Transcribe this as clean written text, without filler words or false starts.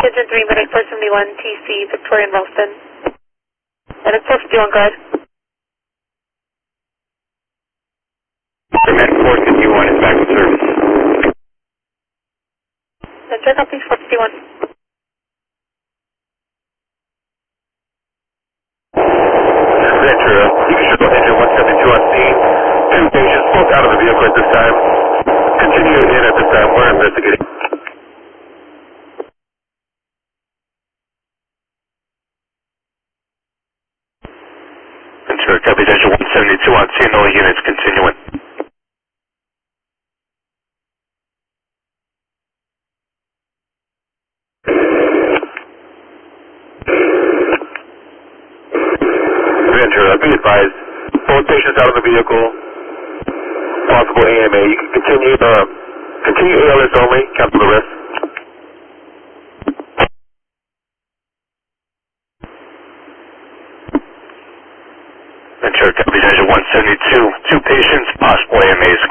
Pigeon 3, Medic 471, TC, Victoria and Ralston. Medic 451, go ahead. Medic 451 is back in service. Then check out please 451. Ventura, you can show engine 172 on scene. 2 patients, both out of the vehicle at this time. Continue in at this time. We're investigating. Ventura, copy engine 172 on scene. All units continuing. Ventura, be advised. Both patients out of the vehicle. Possible AMA. You can continue ALS only. Cancel the rest. Ventura, copy engine 172. 2 patients. Possible AMAs.